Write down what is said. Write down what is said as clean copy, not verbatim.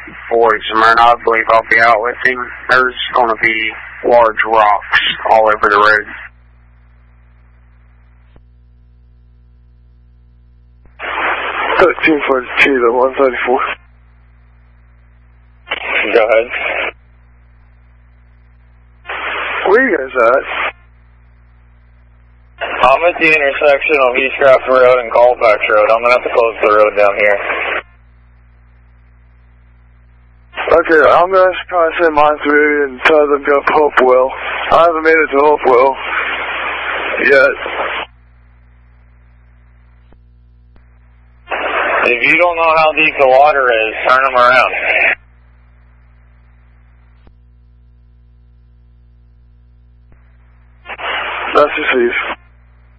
for Smyrna. I believe I'll be out with him. There's going to be large rocks all over the road. 1342 to 134. Go ahead. Where are you guys at? I'm at the intersection of Eastcraft Road and Colfax Road. I'm going to have to close the road down here. Okay, I'm going to try to send mine through and tell them to go up Hopewell. I haven't made it to Hopewell yet. If you don't know how deep the water is, turn them around.